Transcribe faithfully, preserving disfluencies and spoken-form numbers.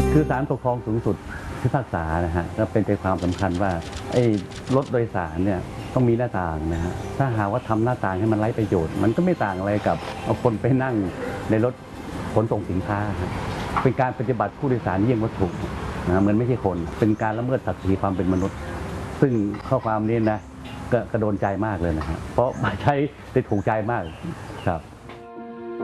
คือศาลปกครองสูงสุดพิพากษานะฮะก็เป็นใจความสำคัญว่าไอ้รถโดยสารเนี่ยต้องมีหน้าต่างนะฮะถ้าหากว่าทำหน้าต่างให้มันไร้ประโยชน์มันก็ไม่ต่างอะไรกับเอาคนไปนั่งในรถขนส่งสินค้าเป็นการปฏิบัติผู้โดยสารเยี่ยงวัตถุนะมันไม่ใช่คนเป็นการละเมิดศักดิ์ศรีความเป็นมนุษย์ซึ่งข้อความนี้นะก็กระโดนใจมากเลยนะฮะเพราะมาใช้ได้ถูกใจมากครับ